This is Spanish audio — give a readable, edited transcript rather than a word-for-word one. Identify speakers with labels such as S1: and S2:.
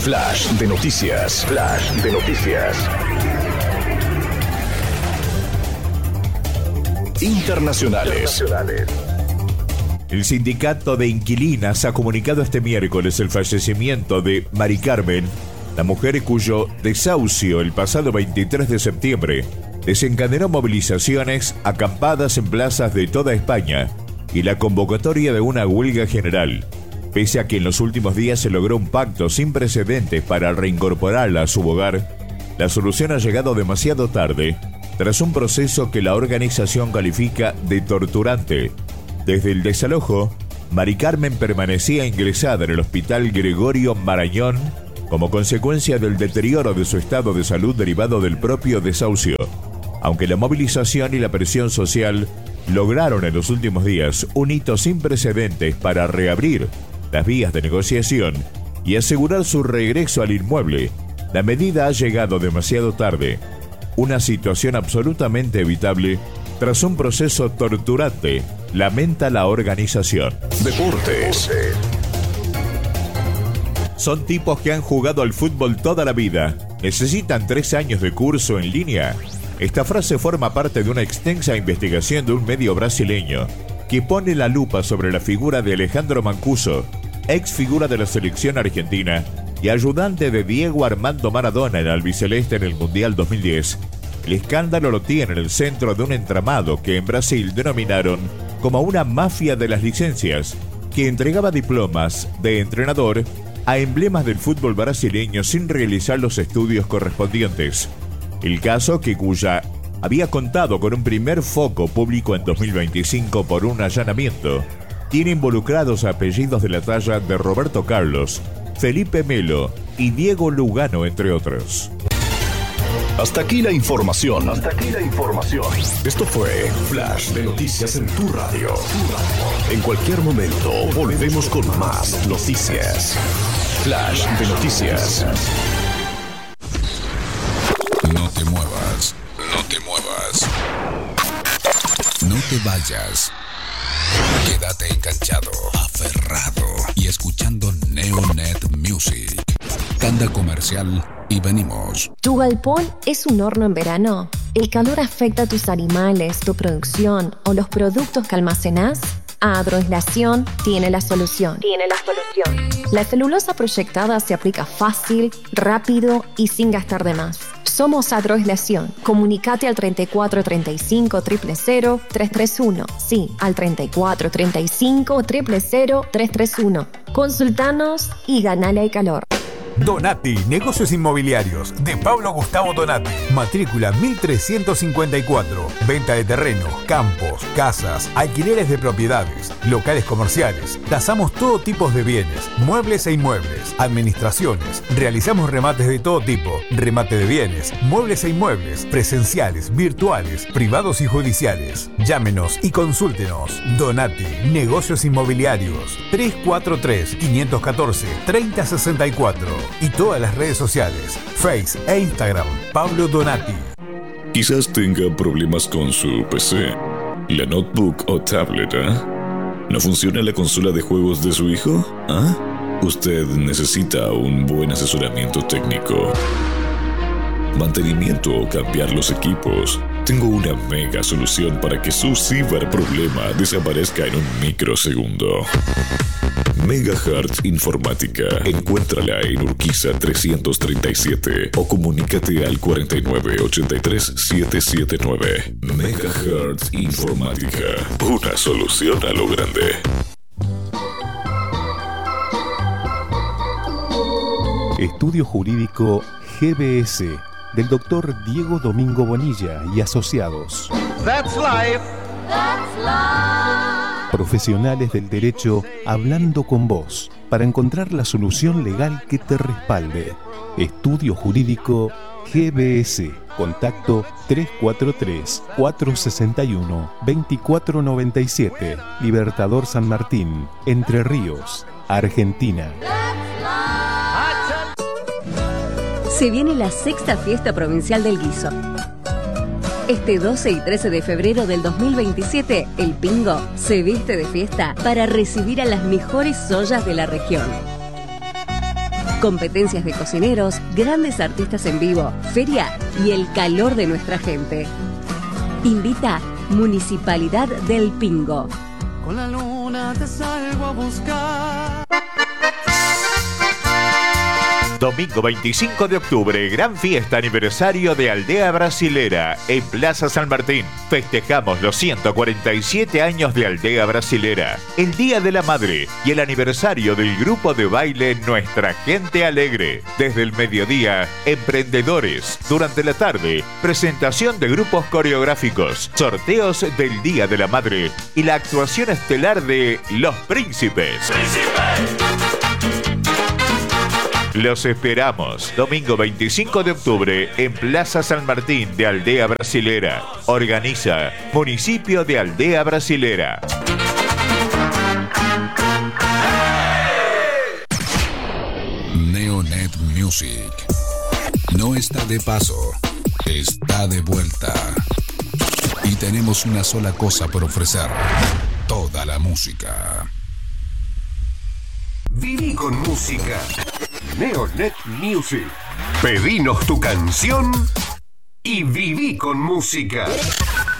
S1: Flash de noticias. Flash de noticias. Internacionales.
S2: El sindicato de inquilinas ha comunicado este miércoles el fallecimiento de Mari Carmen, la mujer cuyo desahucio el pasado 23 de septiembre desencadenó movilizaciones, acampadas en plazas de toda España y la convocatoria de una huelga general. Pese a que en los últimos días se logró un pacto sin precedentes para reincorporarla a su hogar, la solución ha llegado demasiado tarde, tras un proceso que la organización califica de torturante. Desde el desalojo, Mari Carmen permanecía ingresada en el Hospital Gregorio Marañón como consecuencia del deterioro de su estado de salud derivado del propio desahucio. Aunque la movilización y la presión social lograron en los últimos días un hito sin precedentes para reabrir las vías de negociación y asegurar su regreso al inmueble, la medida ha llegado demasiado tarde. Una situación absolutamente evitable tras un proceso torturante, lamenta la organización.
S1: Deportes.
S2: Son tipos que han jugado al fútbol toda la vida. ¿Necesitan 3 años de curso en línea? Esta frase forma parte de una extensa investigación de un medio brasileño que pone la lupa sobre la figura de Alejandro Mancuso, ex figura de la selección argentina y ayudante de Diego Armando Maradona en albiceleste en el Mundial 2010. El escándalo lo tiene en el centro de un entramado que en Brasil denominaron como una mafia de las licencias, que entregaba diplomas de entrenador a emblemas del fútbol brasileño sin realizar los estudios correspondientes. El caso, que Cuya había contado con un primer foco público en 2025 por un allanamiento, tiene involucrados apellidos de la talla de Roberto Carlos, Felipe Melo y Diego Lugano, entre otros.
S1: Hasta aquí la información. Esto fue Flash de Noticias en tu radio. En cualquier momento volvemos con más noticias. Flash de Noticias.
S3: No te muevas. No te vayas. Quédate enganchado, aferrado y escuchando Neonet Music. Tanda comercial y venimos.
S4: ¿Tu galpón es un horno en verano? ¿El calor afecta a tus animales, tu producción o los productos que almacenás? Agroaislación tiene la solución. La celulosa proyectada se aplica fácil, rápido y sin gastar de más. Somos Agroaislación. Comunicate al 34 35 000 331. Sí, al 34 35 000 331. Consultanos y ganale al calor.
S5: Donati, negocios inmobiliarios, de Pablo Gustavo Donati. Matrícula 1354. Venta de terreno, campos, casas, alquileres de propiedades, locales comerciales. Tasamos todo tipo de bienes, muebles e inmuebles, administraciones. Realizamos remates de todo tipo, remate de bienes, muebles e inmuebles, presenciales, virtuales, privados y judiciales. Llámenos y consúltenos. Donati, negocios inmobiliarios. 343-514-3064. Y todas las redes sociales, Face e Instagram, Pablo Donati.
S6: Quizás tenga problemas con su PC, la notebook o tablet, ¿No funciona la consola de juegos de su hijo? Usted necesita un buen asesoramiento técnico, mantenimiento o cambiar los equipos. Tengo una mega solución para que su ciberproblema desaparezca en un microsegundo. Megahertz Informática. Encuéntrala en Urquiza 337 o comunícate al 4983-779. Megahertz Informática. Una solución a lo grande.
S7: Estudio Jurídico GBS del Dr. Diego Domingo Bonilla y asociados.
S8: That's life.
S7: Profesionales del derecho hablando con vos para encontrar la solución legal que te respalde. Estudio Jurídico GBS. Contacto 343-461-2497. Libertador San Martín, Entre Ríos, Argentina.
S9: Se viene la 6ª Fiesta Provincial del Guiso. Este 12 y 13 de febrero del 2027, el Pingo se viste de fiesta para recibir a las mejores ollas de la región. Competencias de cocineros, grandes artistas en vivo, feria y el calor de nuestra gente. Invita Municipalidad del Pingo.
S8: Con la luna te salgo a buscar.
S2: Domingo 25 de octubre, gran fiesta aniversario de Aldea Brasilera en Plaza San Martín. Festejamos los 147 años de Aldea Brasilera, el Día de la Madre y el aniversario del grupo de baile Nuestra Gente Alegre. Desde el mediodía, emprendedores. Durante la tarde, presentación de grupos coreográficos, sorteos del Día de la Madre y la actuación estelar de Los Príncipes. Los esperamos, domingo 25 de octubre en Plaza San Martín de Aldea Brasilera. Organiza Municipio de Aldea Brasilera.
S3: Neonet Music no está de paso, está de vuelta. Y tenemos una sola cosa por ofrecer: toda la música.
S1: Viví con música. Neonet Music. Pedinos tu canción y viví con música.